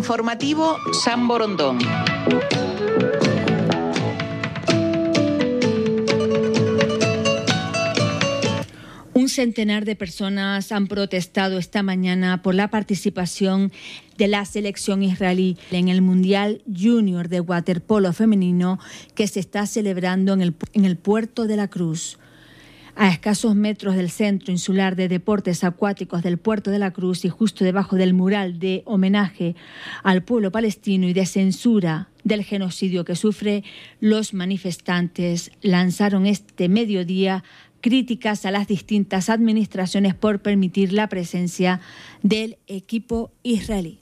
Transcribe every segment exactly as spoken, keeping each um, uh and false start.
Informativo San Borondón. Un centenar de personas han protestado esta mañana por la participación de la selección israelí en el Mundial Junior de waterpolo femenino que se está celebrando en el, en el Puerto de la Cruz. A escasos metros del Centro Insular de Deportes Acuáticos del Puerto de la Cruz y justo debajo del mural de homenaje al pueblo palestino y de censura del genocidio que sufre, los manifestantes lanzaron este mediodía críticas a las distintas administraciones por permitir la presencia del equipo israelí.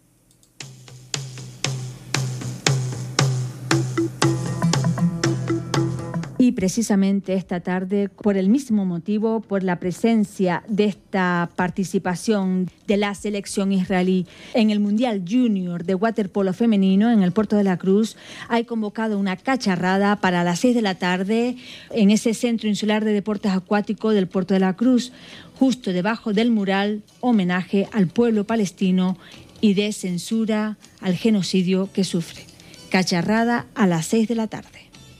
Y precisamente esta tarde, por el mismo motivo, por la presencia de esta participación de la selección israelí en el Mundial Junior de waterpolo femenino en el Puerto de la Cruz, hay convocado una cacharrada para las seis de la tarde en ese Centro Insular de Deportes Acuáticos del Puerto de la Cruz, justo debajo del mural homenaje al pueblo palestino y de censura al genocidio que sufre. Cacharrada a las seis de la tarde.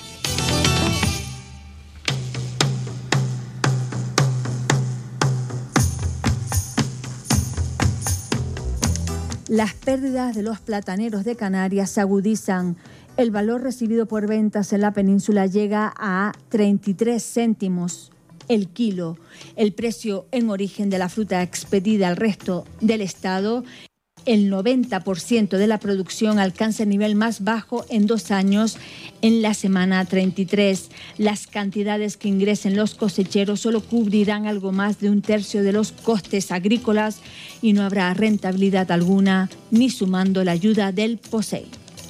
Las pérdidas de los plataneros de Canarias se agudizan. El valor recibido por ventas en la península llega a treinta y tres céntimos el kilo. El precio en origen de la fruta expedida al resto del estado, el noventa por ciento de la producción alcanza el nivel más bajo en dos años en la semana treinta y tres. Las cantidades que ingresen los cosecheros solo cubrirán algo más de un tercio de los costes agrícolas y no habrá rentabilidad alguna, ni sumando la ayuda del POSEI.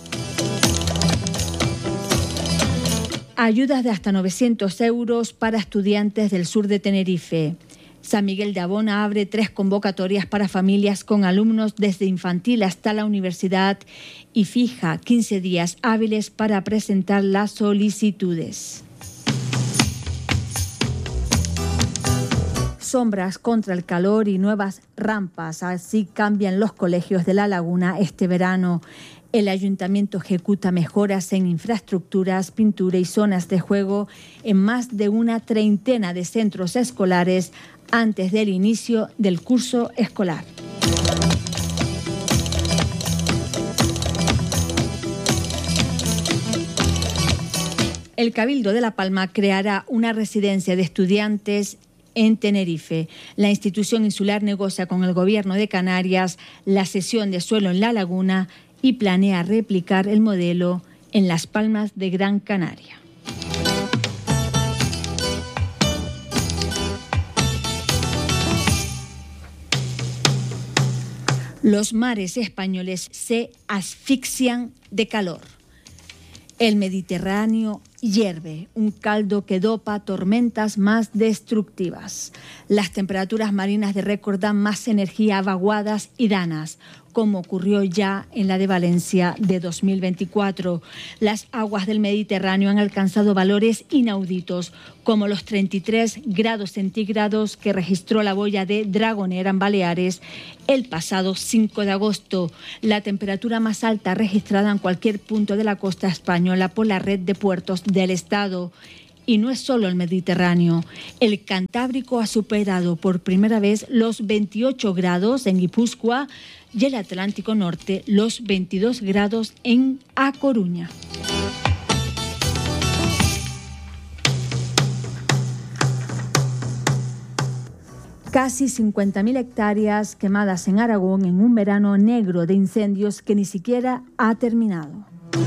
Ayudas de hasta novecientos euros para estudiantes del sur de Tenerife. San Miguel de Abona abre tres convocatorias para familias con alumnos desde infantil hasta la universidad y fija quince días hábiles para presentar las solicitudes. Sombras contra el calor y nuevas rampas, así cambian los colegios de La Laguna este verano. El ayuntamiento ejecuta mejoras en infraestructuras, pintura y zonas de juego en más de una treintena de centros escolares antes del inicio del curso escolar. El Cabildo de La Palma creará una residencia de estudiantes en Tenerife. La institución insular negocia con el Gobierno de Canarias la cesión de suelo en La Laguna y planea replicar el modelo en Las Palmas de Gran Canaria. Los mares españoles se asfixian de calor. El Mediterráneo hierve, un caldo que dopa tormentas más destructivas. Las temperaturas marinas de récord dan más energía a vaguadas y danas, como ocurrió ya en la de Valencia de dos mil veinticuatro. Las aguas del Mediterráneo han alcanzado valores inauditos, como los treinta y tres grados centígrados que registró la boya de Dragonera en Baleares el pasado cinco de agosto, la temperatura más alta registrada en cualquier punto de la costa española por la red de puertos del estado. Y no es solo el Mediterráneo. El Cantábrico ha superado por primera vez los veintiocho grados en Guipúzcoa y el Atlántico Norte los veintidós grados en A Coruña. Casi cincuenta mil hectáreas quemadas en Aragón en un verano negro de incendios que ni siquiera ha terminado.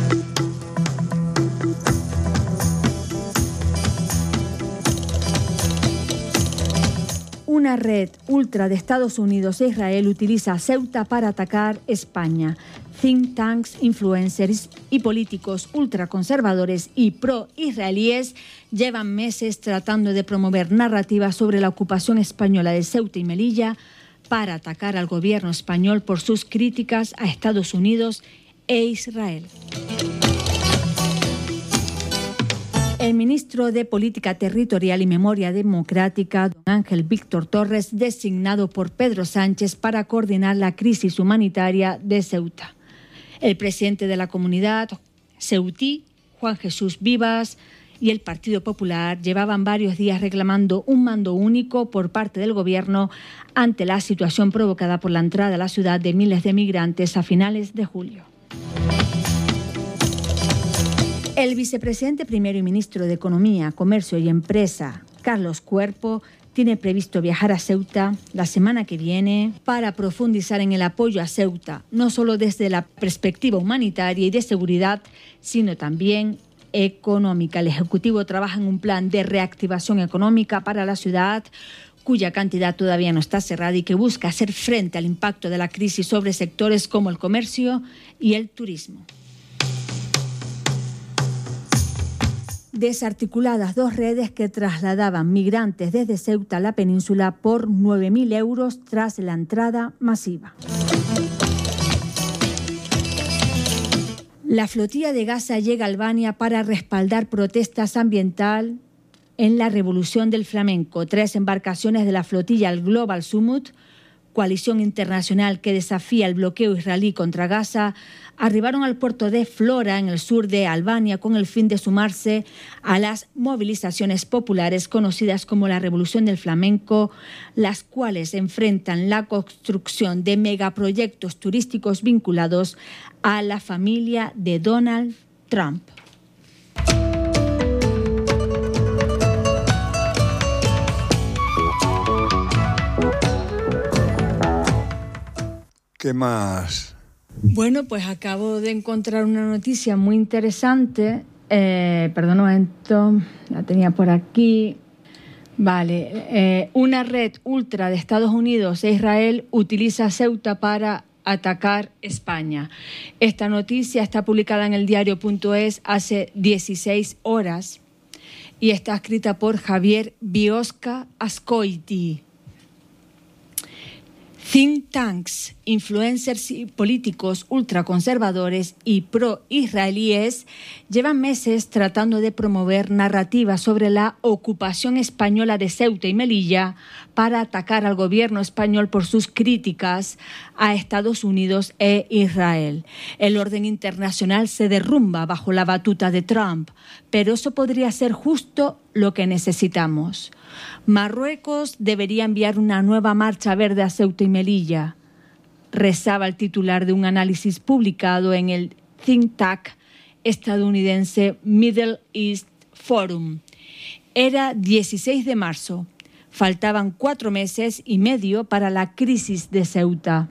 Una red ultra de Estados Unidos e Israel utiliza Ceuta para atacar España. Think tanks, influencers y políticos ultraconservadores y pro-israelíes llevan meses tratando de promover narrativas sobre la ocupación española de Ceuta y Melilla para atacar al gobierno español por sus críticas a Estados Unidos e Israel. El ministro de Política Territorial y Memoria Democrática, don Ángel Víctor Torres, designado por Pedro Sánchez para coordinar la crisis humanitaria de Ceuta. El presidente de la comunidad ceutí, Juan Jesús Vivas, y el Partido Popular llevaban varios días reclamando un mando único por parte del gobierno ante la situación provocada por la entrada a la ciudad de miles de migrantes a finales de julio. El vicepresidente primero y ministro de Economía, Comercio y Empresa, Carlos Cuerpo, tiene previsto viajar a Ceuta la semana que viene para profundizar en el apoyo a Ceuta, no solo desde la perspectiva humanitaria y de seguridad, sino también económica. El Ejecutivo trabaja en un plan de reactivación económica para la ciudad, cuya cantidad todavía no está cerrada y que busca hacer frente al impacto de la crisis sobre sectores como el comercio y el turismo. Desarticuladas dos redes que trasladaban migrantes desde Ceuta a la península por nueve mil euros tras la entrada masiva. La flotilla de Gaza llega a Albania para respaldar protestas ambientales en la Revolución del Flamenco. Tres embarcaciones de la flotilla el Global Summit, coalición internacional que desafía el bloqueo israelí contra Gaza, arribaron al puerto de Flora, en el sur de Albania, con el fin de sumarse a las movilizaciones populares conocidas como la Revolución del Flamenco, las cuales enfrentan la construcción de megaproyectos turísticos vinculados a la familia de Donald Trump. ¿Qué más? Bueno, pues acabo de encontrar una noticia muy interesante. Eh, perdón un momento, la tenía por aquí. Vale, eh, una red ultra de Estados Unidos e Israel utiliza Ceuta para atacar España. Esta noticia está publicada en el diario punto es hace dieciséis horas y está escrita por Javier Biosca Ascoiti. Think tanks, influencers y políticos ultraconservadores y pro-israelíes llevan meses tratando de promover narrativas sobre la ocupación española de Ceuta y Melilla para atacar al gobierno español por sus críticas a Estados Unidos e Israel. El orden internacional se derrumba bajo la batuta de Trump, pero eso podría ser justo lo que necesitamos. Marruecos debería enviar una nueva marcha verde a Ceuta y Melilla, rezaba el titular de un análisis publicado en el think tank estadounidense Middle East Forum. Era dieciséis de marzo, faltaban cuatro meses y medio para la crisis de Ceuta.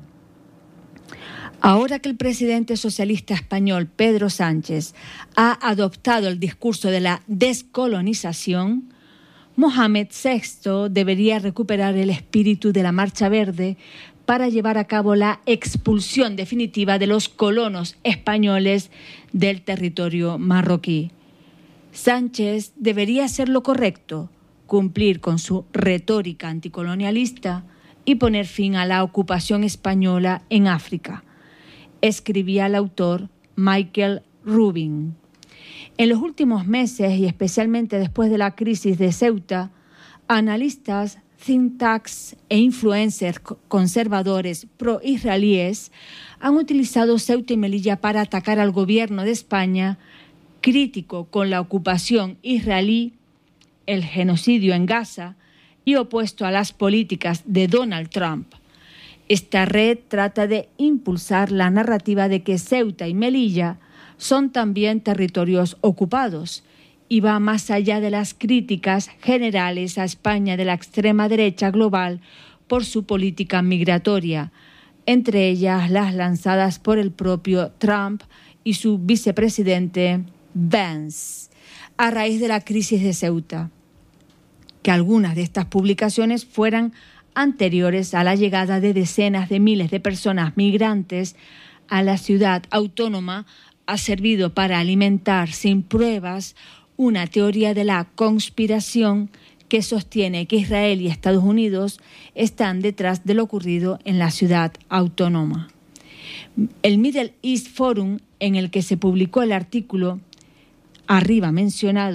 Ahora que el presidente socialista español Pedro Sánchez ha adoptado el discurso de la descolonización, Mohamed sexto debería recuperar el espíritu de la Marcha Verde para llevar a cabo la expulsión definitiva de los colonos españoles del territorio marroquí. Sánchez debería hacer lo correcto, cumplir con su retórica anticolonialista y poner fin a la ocupación española en África, escribía el autor Michael Rubin. En los últimos meses, y especialmente después de la crisis de Ceuta, analistas, think tanks e influencers conservadores pro-israelíes han utilizado Ceuta y Melilla para atacar al gobierno de España, crítico con la ocupación israelí, el genocidio en Gaza y opuesto a las políticas de Donald Trump. Esta red trata de impulsar la narrativa de que Ceuta y Melilla son también territorios ocupados y va más allá de las críticas generales a España de la extrema derecha global por su política migratoria, entre ellas las lanzadas por el propio Trump y su vicepresidente Vance, a raíz de la crisis de Ceuta. Que algunas de estas publicaciones fueran anteriores a la llegada de decenas de miles de personas migrantes a la ciudad autónoma ha servido para alimentar sin pruebas una teoría de la conspiración que sostiene que Israel y Estados Unidos están detrás de lo ocurrido en la ciudad autónoma. El Middle East Forum, en el que se publicó el artículo arriba mencionado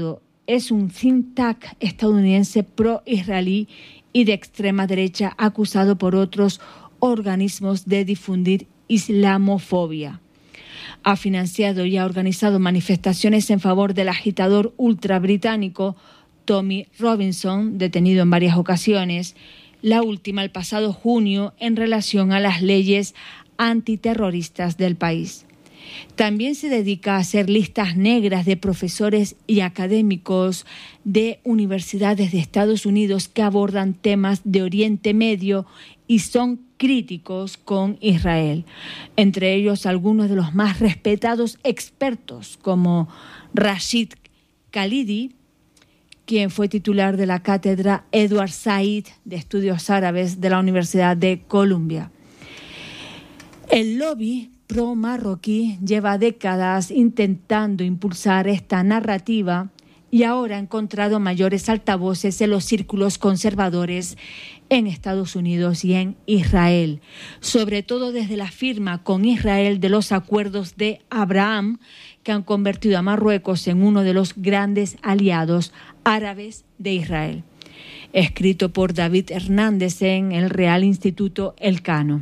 es un think tank estadounidense pro-israelí y de extrema derecha acusado por otros organismos de difundir islamofobia. Ha financiado y ha organizado manifestaciones en favor del agitador ultra británico Tommy Robinson, detenido en varias ocasiones, la última el pasado junio en relación a las leyes antiterroristas del país. También se dedica a hacer listas negras de profesores y académicos de universidades de Estados Unidos que abordan temas de Oriente Medio y son críticos con Israel. Entre ellos algunos de los más respetados expertos como Rashid Khalidi, quien fue titular de la cátedra Edward Said de Estudios Árabes de la Universidad de Columbia. El lobby pro-marroquí lleva décadas intentando impulsar esta narrativa y ahora ha encontrado mayores altavoces en los círculos conservadores en Estados Unidos y en Israel, sobre todo desde la firma con Israel de los acuerdos de Abraham, que han convertido a Marruecos en uno de los grandes aliados árabes de Israel. Escrito por David Hernández en el Real Instituto Elcano.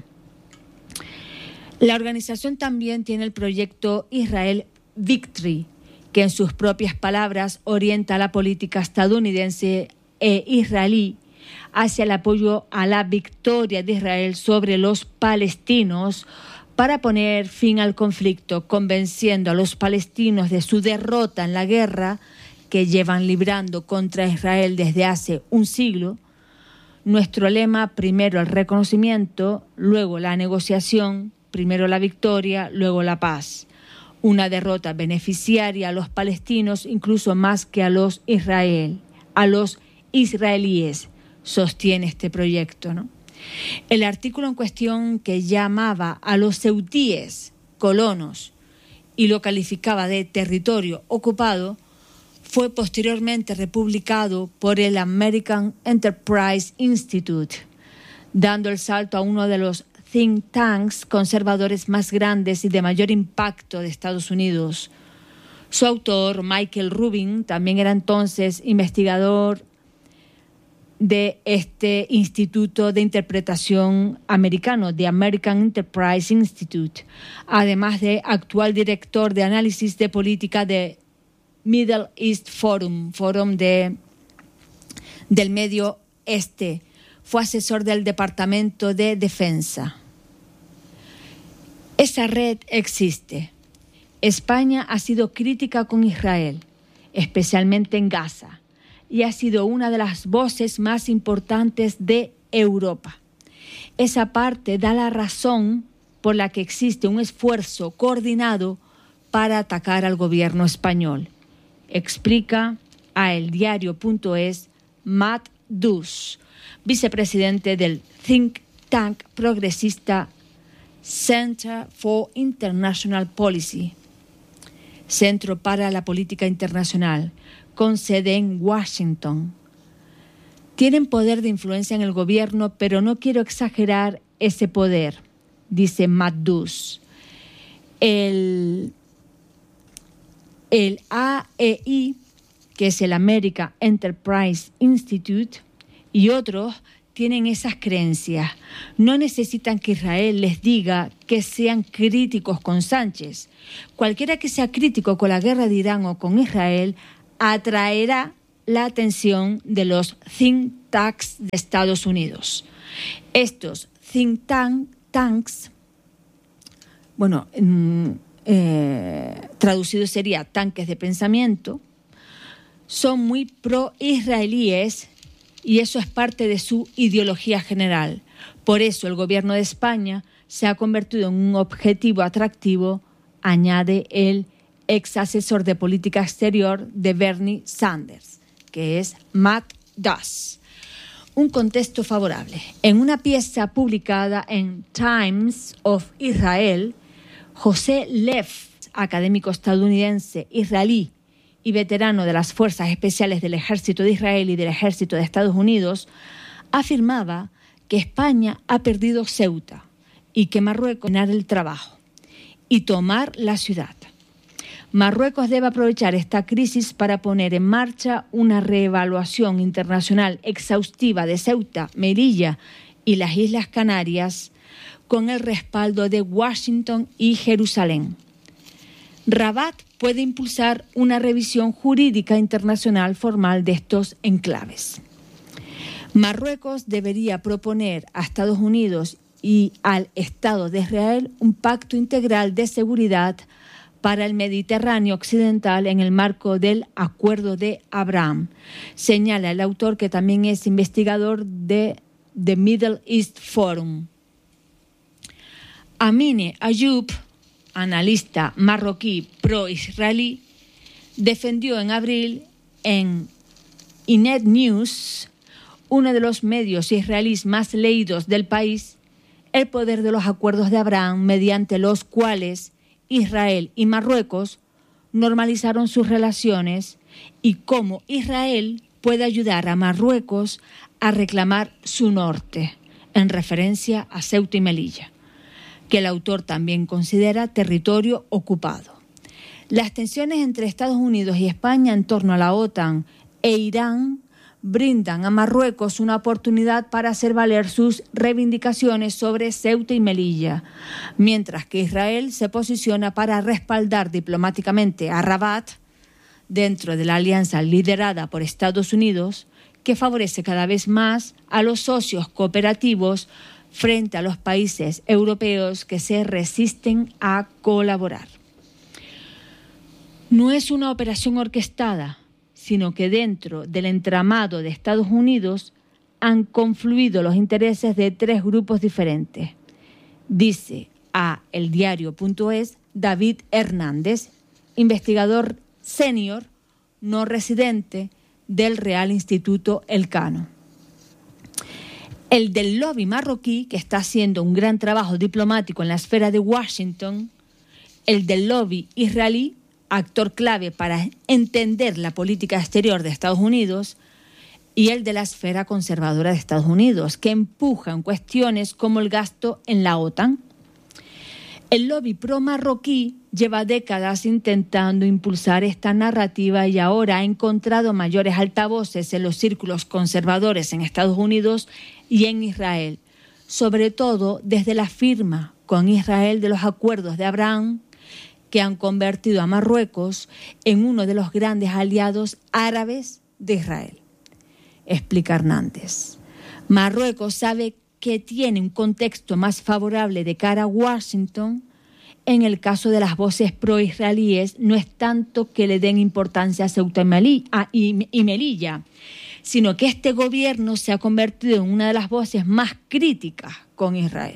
La organización también tiene el proyecto Israel Victory, que en sus propias palabras orienta la política estadounidense e israelí hacia el apoyo a la victoria de Israel sobre los palestinos para poner fin al conflicto, convenciendo a los palestinos de su derrota en la guerra que llevan librando contra Israel desde hace un siglo. Nuestro lema, primero el reconocimiento, luego la negociación, primero la victoria, luego la paz. Una derrota beneficiaria a los palestinos incluso más que a los Israel, a los israelíes, sostiene este proyecto, ¿no? El artículo en cuestión, que llamaba a los ceutíes colonos y lo calificaba de territorio ocupado, fue posteriormente republicado por el American Enterprise Institute, dando el salto a uno de los think tanks conservadores más grandes y de mayor impacto de Estados Unidos. Su autor, Michael Rubin, también era entonces investigador de este Instituto de Interpretación americano, The American Enterprise Institute, además de actual director de análisis de política de Middle East Forum, Forum de, del Medio Este. Fue asesor del Departamento de Defensa. Esa red existe. España ha sido crítica con Israel, especialmente en Gaza, y ha sido una de las voces más importantes de Europa. Esa parte da la razón por la que existe un esfuerzo coordinado para atacar al gobierno español. Explica a eldiario punto es Matt Duss, vicepresidente del think tank progresista Center for International Policy, Centro para la Política Internacional, con sede en Washington. Tienen poder de influencia en el gobierno, pero no quiero exagerar ese poder, dice Matt Duss. El, el A E I, que es el American Enterprise Institute, y otros tienen esas creencias. No necesitan que Israel les diga que sean críticos con Sánchez. Cualquiera que sea crítico con la guerra de Irán o con Israel atraerá la atención de los think tanks de Estados Unidos. Estos think tank, tanks, bueno, eh, traducido sería tanques de pensamiento, son muy pro-israelíes y eso es parte de su ideología general. Por eso el gobierno de España se ha convertido en un objetivo atractivo, añade el ex asesor de política exterior de Bernie Sanders, que es Matt Duss. Un contexto favorable. En una pieza publicada en Times of Israel, José Lev, académico estadounidense israelí y veterano de las Fuerzas Especiales del Ejército de Israel y del Ejército de Estados Unidos, afirmaba que España ha perdido Ceuta y que Marruecos va a ganar el trabajo y tomar la ciudad. Marruecos debe aprovechar esta crisis para poner en marcha una reevaluación internacional exhaustiva de Ceuta, Melilla y las Islas Canarias con el respaldo de Washington y Jerusalén. Rabat puede impulsar una revisión jurídica internacional formal de estos enclaves. Marruecos debería proponer a Estados Unidos y al Estado de Israel un pacto integral de seguridad para el Mediterráneo occidental en el marco del Acuerdo de Abraham, señala el autor, que también es investigador de The Middle East Forum. Amine Ayoub, analista marroquí pro-israelí, defendió en abril en Ynet News, uno de los medios israelíes más leídos del país, el poder de los acuerdos de Abraham, mediante los cuales Israel y Marruecos normalizaron sus relaciones, y cómo Israel puede ayudar a Marruecos a reclamar su norte, en referencia a Ceuta y Melilla, que el autor también considera territorio ocupado. Las tensiones entre Estados Unidos y España en torno a la OTAN e Irán brindan a Marruecos una oportunidad para hacer valer sus reivindicaciones sobre Ceuta y Melilla, mientras que Israel se posiciona para respaldar diplomáticamente a Rabat dentro de la alianza liderada por Estados Unidos, que favorece cada vez más a los socios cooperativos frente a los países europeos que se resisten a colaborar. No es una operación orquestada, sino que dentro del entramado de Estados Unidos han confluido los intereses de tres grupos diferentes, dice a eldiario punto es David Hernández, investigador senior no residente del Real Instituto Elcano. El del lobby marroquí, que está haciendo un gran trabajo diplomático en la esfera de Washington, el del lobby israelí, actor clave para entender la política exterior de Estados Unidos, y el de la esfera conservadora de Estados Unidos, que empuja en cuestiones como el gasto en la OTAN. El lobby pro-marroquí lleva décadas intentando impulsar esta narrativa y ahora ha encontrado mayores altavoces en los círculos conservadores en Estados Unidos y en Israel, sobre todo desde la firma con Israel de los acuerdos de Abraham, que han convertido a Marruecos en uno de los grandes aliados árabes de Israel. Explica Hernández. Marruecos sabe que tiene un contexto más favorable de cara a Washington. En el caso de las voces pro-israelíes, no es tanto que le den importancia a Ceuta y Melilla, sino que este gobierno se ha convertido en una de las voces más críticas con Israel.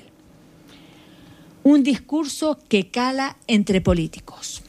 Un discurso que cala entre políticos.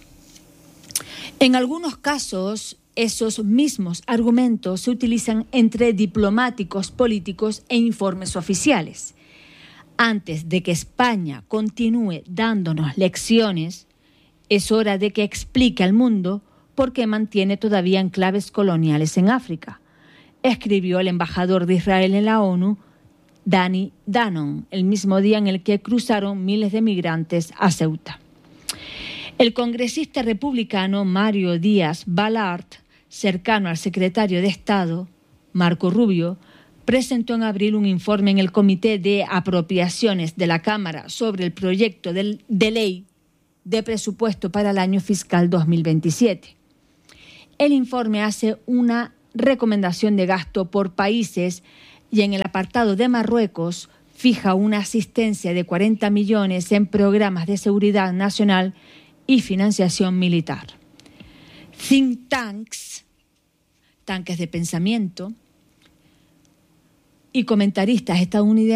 En algunos casos, esos mismos argumentos se utilizan entre diplomáticos, políticos e informes oficiales. Antes de que España continúe dándonos lecciones, es hora de que explique al mundo por qué mantiene todavía enclaves coloniales en África, escribió el embajador de Israel en la ONU, Danny Danon, el mismo día en el que cruzaron miles de migrantes a Ceuta. El congresista republicano Mario Díaz Balart, cercano al secretario de Estado, Marco Rubio, presentó en abril un informe en el Comité de Apropiaciones de la Cámara sobre el proyecto de, de ley de presupuesto para el año fiscal dos mil veintisiete. El informe hace una recomendación de gasto por países y en el apartado de Marruecos fija una asistencia de cuarenta millones en programas de seguridad nacional y financiación militar. Think tanks, tanques de pensamiento y comentaristas estadounidenses